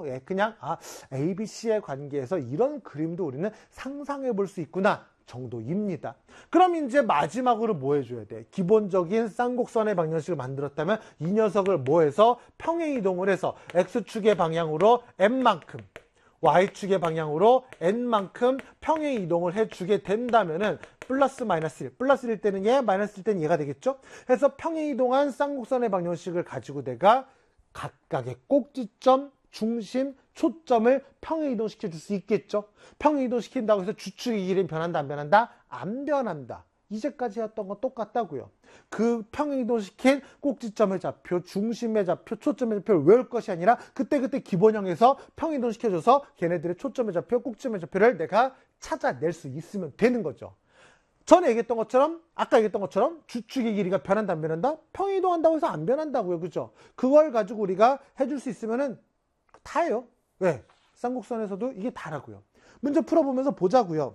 그냥 ABC의 관계에서 이런 그림도 우리는 상상해 볼 수 있구나 정도입니다. 그럼 이제 마지막으로 뭐 해줘야 돼? 기본적인 쌍곡선의 방정식을 만들었다면 이 녀석을 뭐 해서 평행이동을 해서 X축의 방향으로 N만큼 Y축의 방향으로 N만큼 평행이동을 해주게 된다면은 플러스 마이너스 1, 플러스 1일 때는 얘, 마이너스 1일 때는 얘가 되겠죠? 해서 평행이동한 쌍곡선의 방정식을 가지고 내가 각각의 꼭지점, 중심, 초점을 평행이동시켜 줄 수 있겠죠? 평행이동시킨다고 해서 주축의 길이는 변한다, 안 변한다? 안 변한다. 이제까지 했던 건 똑같다고요. 그 평행이동시킨 꼭지점의 좌표, 중심의 좌표, 초점의 좌표를 외울 것이 아니라 그때그때 기본형에서 평행이동시켜줘서 걔네들의 초점의 좌표, 꼭지점의 좌표를 내가 찾아낼 수 있으면 되는 거죠. 전에 얘기했던 것처럼, 아까 얘기했던 것처럼 주축의 길이가 변한다, 안 변한다? 평행이동한다고 해서 안 변한다고요. 그죠? 그걸 가지고 우리가 해줄 수 있으면은 다예요. 왜? 쌍곡선에서도 이게 다라고요. 문제 풀어보면서 보자고요.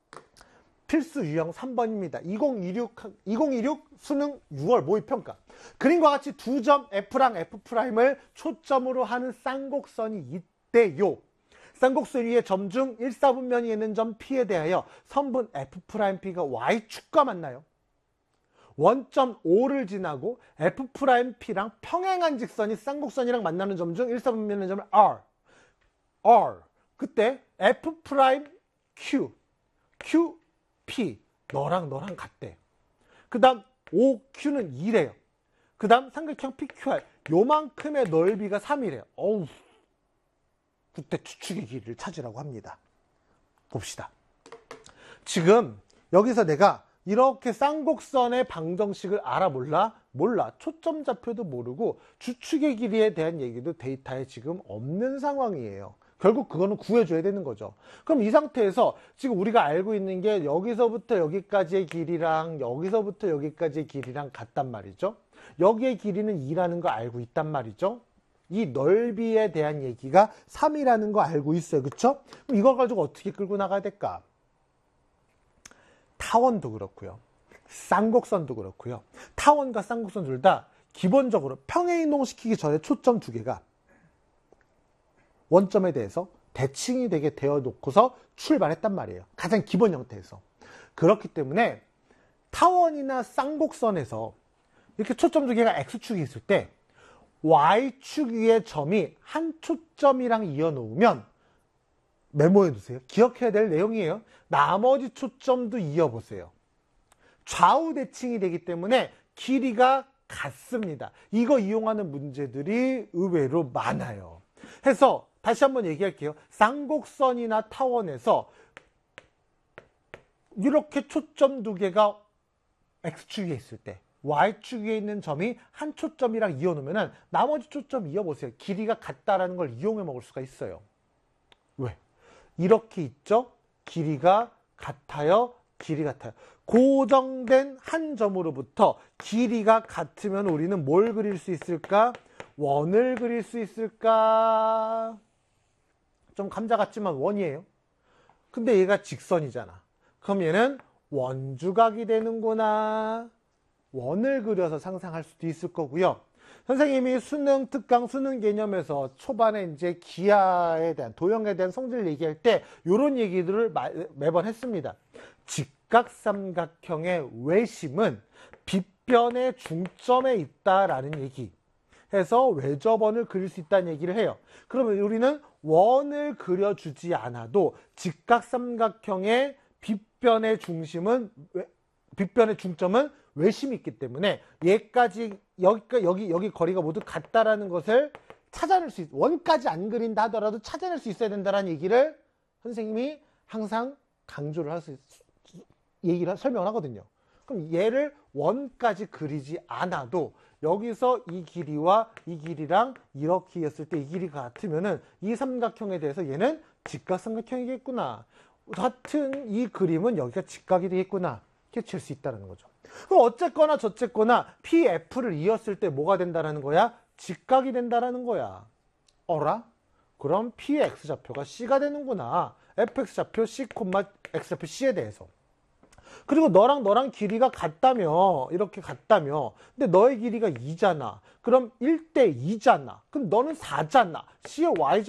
필수 유형 3번입니다. 2026 수능 6월 모의평가. 그림과 같이 두 점 F랑 F'을 초점으로 하는 쌍곡선이 있대요. 쌍곡선 위의 점 중 1사분면이 있는 점 P에 대하여 선분 F'P가 Y축과 만나요. 원점 O를 지나고 F'P랑 평행한 직선이 쌍곡선이랑 만나는 점 중 1사분면이 있는 점을 R. 그때 F'Q, P, 너랑 같대. 그 다음 OQ는 2래요. 그 다음 삼각형 PQR, 요만큼의 넓이가 3이래요. 어우, 그때 추측의 길이를 찾으라고 합니다. 봅시다. 지금 여기서 내가 이렇게 쌍곡선의 방정식을 몰라. 초점 좌표도 모르고 주축의 길이에 대한 얘기도 데이터에 지금 없는 상황이에요. 결국 그거는 구해줘야 되는 거죠. 그럼 이 상태에서 지금 우리가 알고 있는 게 여기서부터 여기까지의 길이랑 여기서부터 여기까지의 길이랑 같단 말이죠. 여기의 길이는 2라는 거 알고 있단 말이죠. 이 넓이에 대한 얘기가 3이라는 거 알고 있어요. 그쵸? 그럼 이걸 가지고 어떻게 끌고 나가야 될까? 타원도 그렇고요. 쌍곡선도 그렇고요. 타원과 쌍곡선 둘 다 기본적으로 평행이동시키기 전에 초점 두 개가 원점에 대해서 대칭이 되게 되어 놓고서 출발했단 말이에요. 가장 기본 형태에서. 그렇기 때문에 타원이나 쌍곡선에서 이렇게 초점 두 개가 X축이 있을 때 Y축 위의 점이 한 초점이랑 이어 놓으면 메모해 두세요. 기억해야 될 내용이에요. 나머지 초점도 이어보세요. 좌우 대칭이 되기 때문에 길이가 같습니다. 이거 이용하는 문제들이 의외로 많아요. 해서 다시 한번 얘기할게요. 쌍곡선이나 타원에서 이렇게 초점 두 개가 X축 위에 있을 때 Y축 위에 있는 점이 한 초점이랑 이어놓으면 나머지 초점 이어보세요. 길이가 같다라는 걸 이용해 먹을 수가 있어요. 왜? 이렇게 있죠? 길이가 같아요. 길이 같아요. 고정된 한 점으로부터 길이가 같으면 우리는 뭘 그릴 수 있을까? 원을 그릴 수 있을까? 좀 감자 같지만 원이에요. 근데 얘가 직선이잖아. 그럼 얘는 원주각이 되는구나. 원을 그려서 상상할 수도 있을 거고요. 선생님이 수능 특강 수능 개념에서 초반에 이제 기하에 대한 도형에 대한 성질을 얘기할 때 이런 얘기들을 매번 했습니다. 직각삼각형의 외심은 빗변의 중점에 있다라는 얘기 해서 외접원을 그릴 수 있다는 얘기를 해요. 그러면 우리는 원을 그려주지 않아도 직각삼각형의 빗변의 중점은 외심이 있기 때문에 얘까지 여기 거리가 모두 같다라는 것을 찾아낼 수 있어. 원까지 안 그린다 하더라도 찾아낼 수 있어야 된다라는 얘기를 선생님이 항상 강조를 설명을 하거든요. 그럼 얘를 원까지 그리지 않아도 여기서 이 길이와 이 길이랑 이렇게 했을 때 이 길이가 같으면은 이 삼각형에 대해서 얘는 직각삼각형이겠구나. 같은 이 그림은 여기가 직각이 되겠구나. 이렇게 칠 수 있다는 거죠. 그럼 어쨌거나 저쨌거나 PF를 이었을 때 뭐가 된다는 거야? 직각이 된다는 거야. 어라? 그럼 P의 X좌표가 C가 되는구나. FX좌표 C, X좌표 C에 대해서. 그리고 너랑 길이가 같다며, 이렇게 같다며. 근데 너의 길이가 2잖아. 그럼 1대 2잖아. 그럼 너는 4잖아. C의 Y